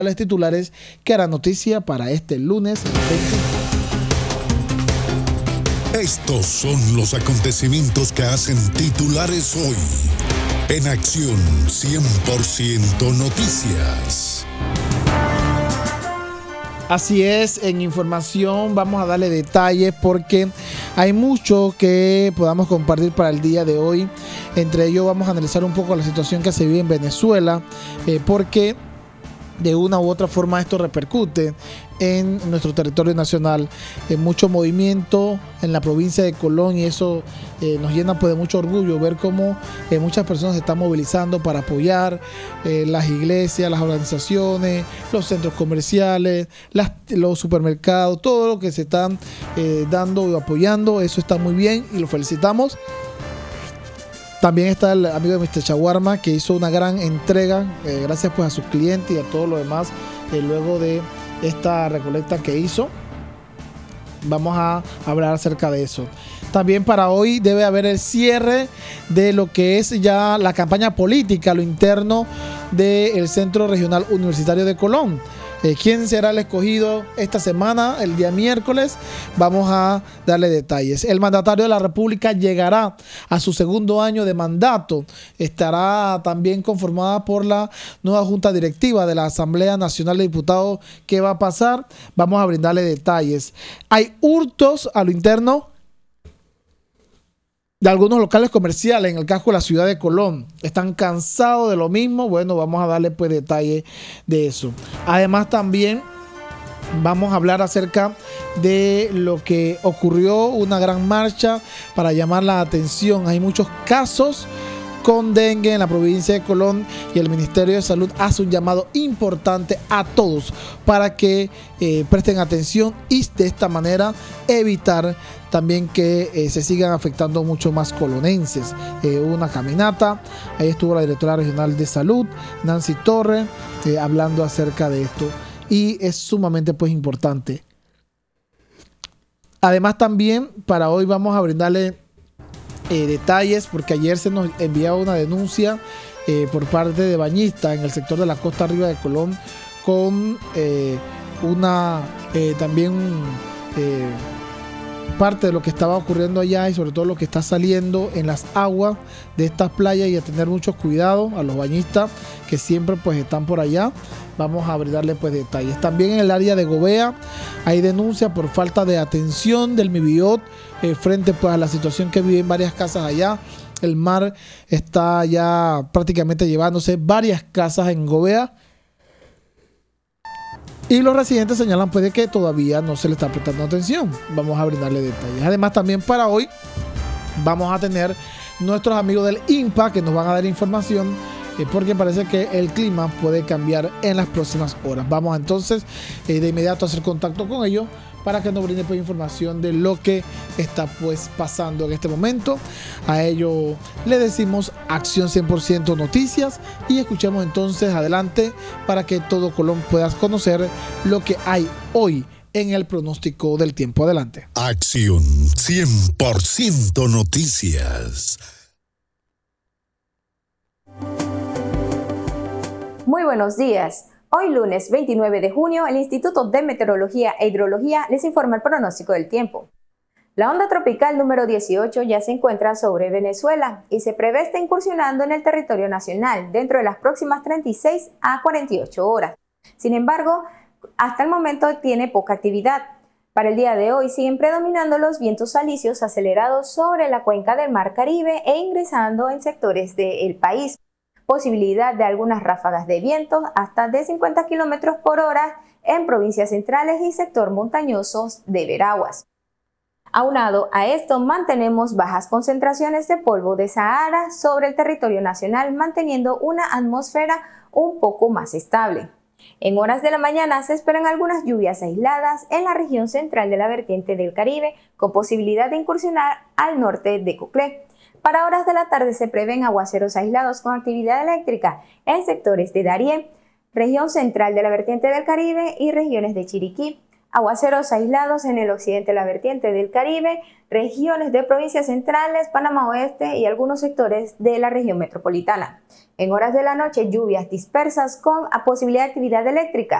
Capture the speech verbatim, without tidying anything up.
Los titulares que hará noticia para este lunes veinte. Estos son los acontecimientos que hacen titulares hoy. En Acción cien por ciento Noticias. Así es, en información vamos a darle detalles porque hay mucho que podamos compartir para el día de hoy. Entre ellos vamos a analizar un poco la situación que se vive en Venezuela, eh, porque de una u otra forma esto repercute en nuestro territorio nacional, en mucho movimiento en la provincia de Colón, y eso eh, nos llena pues de mucho orgullo ver cómo eh, muchas personas se están movilizando para apoyar eh, las iglesias, las organizaciones, los centros comerciales, las, los supermercados, todo lo que se están eh, dando y apoyando. Eso está muy bien y lo felicitamos. También está el amigo de mister Chaguarma, que hizo una gran entrega, eh, gracias pues a sus clientes y a todo lo demás, eh, luego de esta recolecta que hizo. Vamos a hablar acerca de eso. También para hoy debe haber el cierre de lo que es ya la campaña política, lo interno del Centro Regional Universitario de Colón. Eh, ¿Quién será el escogido esta semana, el día miércoles? Vamos a darle detalles. El mandatario de la República llegará a su segundo año de mandato. Estará también conformada por la nueva Junta Directiva de la Asamblea Nacional de Diputados. ¿Qué va a pasar? Vamos a brindarle detalles. Hay hurtos a lo interno de algunos locales comerciales en el casco de la ciudad de Colón. Están cansados de lo mismo. Bueno, vamos a darle pues detalle de eso. Además también vamos a hablar acerca de lo que ocurrió, una gran marcha para llamar la atención. Hay muchos casos con dengue en la provincia de Colón y el Ministerio de Salud hace un llamado importante a todos para que eh, presten atención y de esta manera evitar también que eh, se sigan afectando mucho más colonenses. Eh, una caminata, ahí estuvo la directora regional de salud, Nancy Torres, eh, hablando acerca de esto, y es sumamente pues importante. Además también para hoy vamos a brindarle Eh, detalles, porque ayer se nos enviaba una denuncia eh, por parte de bañistas en el sector de la costa arriba de Colón con eh, una eh, también eh, parte de lo que estaba ocurriendo allá y sobre todo lo que está saliendo en las aguas de estas playas, y a tener mucho cuidado a los bañistas que siempre pues están por allá. Vamos a brindarle pues detalles. También en el área de Gobea hay denuncia por falta de atención del MIBIOT eh, frente pues a la situación que viven varias casas allá. El mar está ya prácticamente llevándose varias casas en Gobea, y los residentes señalan pues de que todavía no se le está prestando atención. Vamos a brindarle detalles. Además también para hoy vamos a tener nuestros amigos del INPA que nos van a dar información, eh, porque parece que el clima puede cambiar en las próximas horas. Vamos entonces eh, de inmediato a hacer contacto con ellos para que nos brinde pues información de lo que está pues pasando en este momento. A ello le decimos Acción cien por ciento Noticias, y escuchemos entonces adelante para que todo Colón pueda conocer lo que hay hoy en el pronóstico del tiempo. Adelante. Acción cien por ciento Noticias. Muy buenos días. Hoy lunes veintinueve de junio, el Instituto de Meteorología e Hidrología les informa el pronóstico del tiempo. La onda tropical número dieciocho ya se encuentra sobre Venezuela y se prevé estar incursionando en el territorio nacional dentro de las próximas treinta y seis a cuarenta y ocho horas. Sin embargo, hasta el momento tiene poca actividad. Para el día de hoy siguen predominando los vientos alisios acelerados sobre la cuenca del Mar Caribe e ingresando en sectores del país. Posibilidad de algunas ráfagas de viento hasta de cincuenta kilómetros por hora en provincias centrales y sector montañosos de Veraguas. Aunado a esto, mantenemos bajas concentraciones de polvo de Sahara sobre el territorio nacional, manteniendo una atmósfera un poco más estable. En horas de la mañana se esperan algunas lluvias aisladas en la región central de la vertiente del Caribe, con posibilidad de incursionar al norte de Coclé. Para horas de la tarde se prevén aguaceros aislados con actividad eléctrica en sectores de Darién, región central de la vertiente del Caribe y regiones de Chiriquí. Aguaceros aislados en el occidente de la vertiente del Caribe, regiones de provincias centrales, Panamá Oeste y algunos sectores de la región metropolitana. En horas de la noche, lluvias dispersas con posibilidad de actividad eléctrica.